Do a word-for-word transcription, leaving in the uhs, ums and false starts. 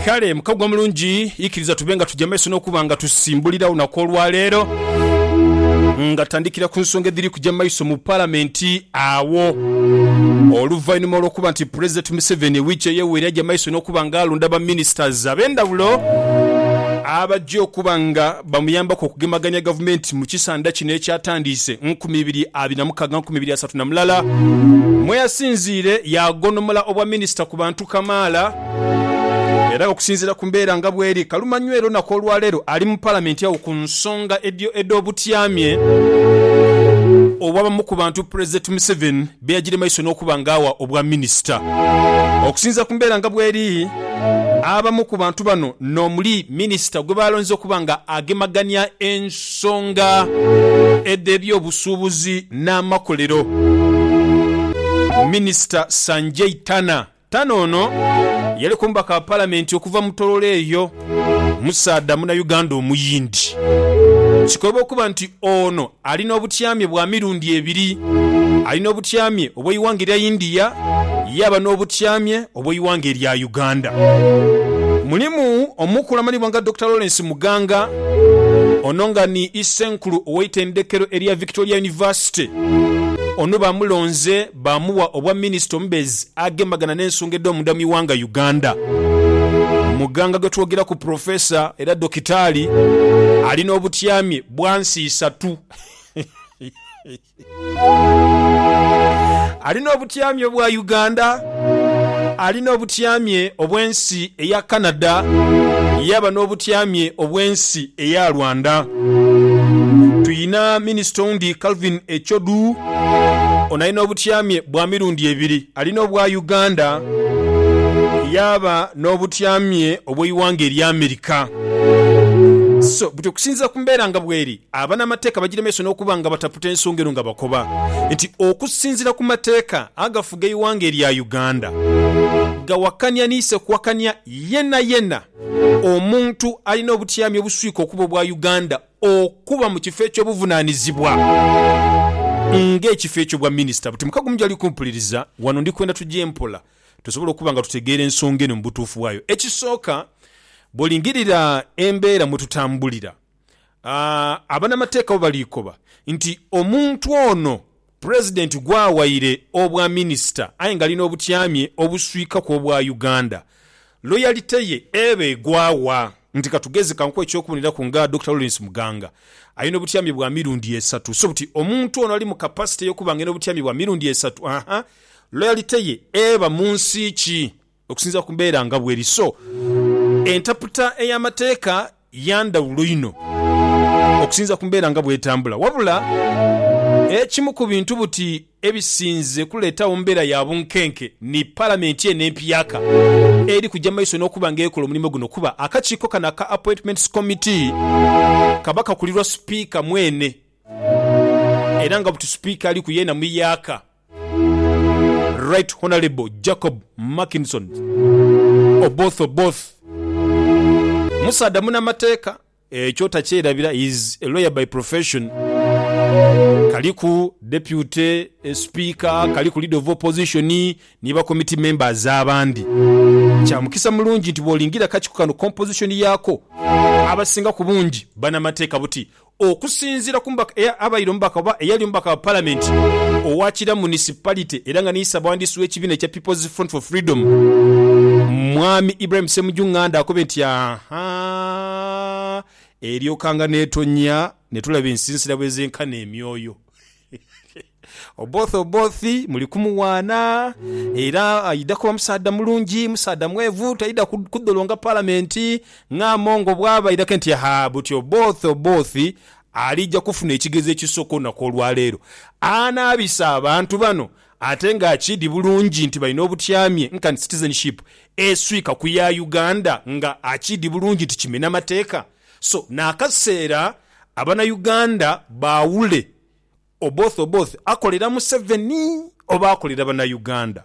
Kale mukagwa mulungi ikiriza tubenga tujamaiso n'okubanga tusimbulira unako lwaleero nga tandikira ku nsonga ediri kujamaiso mu parliamenti awo oluvainuma olw'okuba nti President Museveni wiiki yeweera jamaiso n'okubanga alonda ba ministers ab'endawulo abajja okuba nga bamuyambako okugemaganya gavumenti mu kisanda kino ekyatandise nkumi ibiri abiri na mukaaga nkumi ibiri asatu na mulala mweyasinziire yagonomola obwa minisita ku bantu kamaala era okusinziira ku mbeera nga bweri Kaluma Nywero nako olwaleero ali mu parliamenti awo ku nsonga ed'obutyamye obwabamu ku bantu President Museveni beyagire maiso n'okuba ngaawa obwa minisita. Okusinziira ku mbeera nga bweri abamu ku bantu bano n'omuli minisita gwe balonze okuba nga agemaganya ensonga ed'ebyobusuubuzi n'amakolero. Minisita Sanjay Tana Tana ono yali kumbaka parliamenti okuva mu tololo eyo Musaada muna Uganda omuyindi. Kikoba okuba nti ono alina obutyamye bwa mirundi ebiri, alina obutyamye obw'eiwanga erya India yaba n'obutyamye obw'eiwanga erya Uganda. Mulimu omukulamanibwa nga Doctor Lawrence Muganga ono nga ni isenkulu ow'eitendekero erya Victoria University. Ono bamulonze bamuwa obwa minisita omubezi agemagana n'ensonga ed'omunda mu iwanga Uganda. Muganga gwe twogera ku profesa era dokitaali alina obutyamye bwansi isatu. Alina obutyamye obwa Uganda, alina obutyamye obwensi eya Canada, yaba n'obutyamye obwensi eya Rwanda. Tuyina minisita undi Calvin Echodu ono alina obutyamye bwa mirundi ebiri, alina obwa Uganda yaba n'obutyamye obw'eiwanga erya Amerika. So buti okusinziira ku mbeera nga bweri abana amateeka bagira meso n'okuba nga bataputa ensonga eno nga bakoba nti okusinziira ku mateeka agafuga eiwanga erya Uganda gawakanya niise kuwakanya yenna yenna omuntu alina obutyamye obuswika okuba obwa Uganda okuba mu kifo ekyobuvunaanizibwa ng'ekifo ekyo bwa minisita. Buti mukagumu ali kumpuliriza wano ndi kwenda tujje empola tusobola okuba nga tutegeera ensonga eno mu butuufu bwayo. Ekisooka bw'olingirira embeera mwe tutambulira uh, abanamateeka bo balikoba nti omuntu ono President gwawaire obwa minisita aye nga alina obutyamye obuswika ku obwa Uganda loyalite ye ebe egwawa nti katugeze kanku ekyokubonera ku nga Doctor Lawrence Muganga alina obutyamye bwa mirundi esatu. So buti omuntu ono ali mu capacity y'okuba ng'ena obutyamye bwa mirundi esatu aha loyalite ye eba munsi ki okusinza ku mbeera nga bweri. So entaputa ey'amateeka yandawulo ino okusinza ku mbeera nga bwetambula wabula ekimu ku bintu buti ebisinze kuleetawo mbeera ya bunkenke ni parliamenti en'empiyaka eri kujja maiso n'okuba ng'ekola omulimu guno kuba akakiiko kana ka appointments committee kabaka kulirwa speaker mwene era nga buti speaker ali kuyena mu yaka Right Honorable Jacob Mackinson Oboth Oboth. Musaada muna mateeka ekyo takyerabira is a lawyer by profession. Kaliku deputy speaker, kaliku leader of opposition niba committee members abandi. Kyamukisa mulungi nti bwolingira kakiku kano composition yako abasinga ku bungi bana mateeka buti okusinzira kumbaka abayiro mbaka ba eyali mbaka wa parliament owakira municipality era nga nisa bwandisi w'ekibiina ekya People's Front for Freedom Mwami Ibrahim Semujunganda akobe nti aha eriokanga netonya netulaba ensinsira bwezenkana emyoyo. Oboth obothi muli kumuwaana era ayida kuba musaada mulungi musaada mwevu tayida kudolonga parliamenti ng'amongo bwaba ayida kenti ha buti oboth obothi alijja kufuna ekigezo ekisoko nako olwaleero anaabisa abantu bano ate nga akidi bulungi nti balina obutyamye nka citizenship eswika ku ya Uganda nga akidi bulungi tikimena mateeka. So n'akaseera abana Uganda baawule Oboth Oboth akolera Museveni oba akolera bana Uganda.